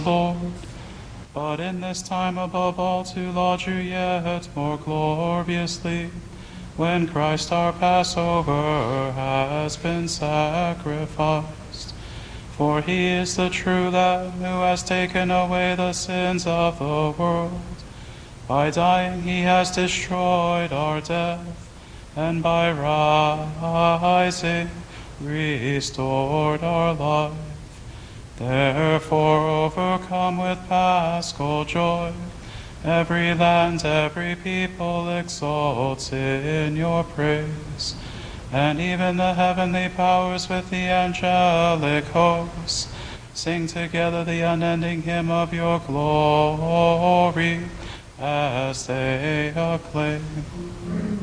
Lord. But in this time above all to laud you yet more gloriously, when Christ our Passover has been sacrificed. For he is the true Lamb who has taken away the sins of the world. By dying he has destroyed our death, and by rising restored our life. Therefore, overcome with paschal joy, every land, every people exalts in your praise. And even the heavenly powers with the angelic hosts sing together the unending hymn of your glory as they acclaim.